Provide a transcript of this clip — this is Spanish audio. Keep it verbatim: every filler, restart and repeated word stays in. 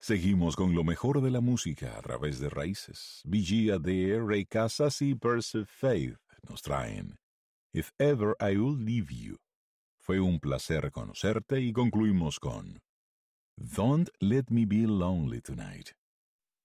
Seguimos con lo mejor de la música a través de Raíces. B G Adair, Ray Casas y Percy Faith nos traen If Ever I Will Leave You. Fue un placer conocerte y concluimos con Don't Let Me Be Lonely Tonight.